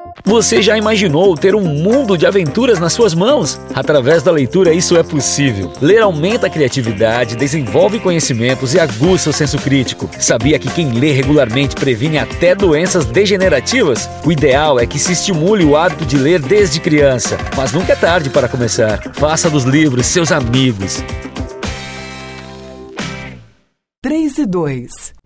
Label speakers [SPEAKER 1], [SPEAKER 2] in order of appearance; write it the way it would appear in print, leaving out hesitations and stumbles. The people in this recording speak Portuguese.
[SPEAKER 1] Você já imaginou ter um mundo de aventuras nas suas mãos? Através da leitura isso é possível. Ler aumenta a criatividade, desenvolve conhecimentos e aguça o senso crítico. Sabia que quem lê regularmente previne até doenças degenerativas? O ideal é que se estimule o hábito de ler desde criança, mas nunca é tarde para começar. Faça dos livros seus amigos.
[SPEAKER 2] 3 e 2.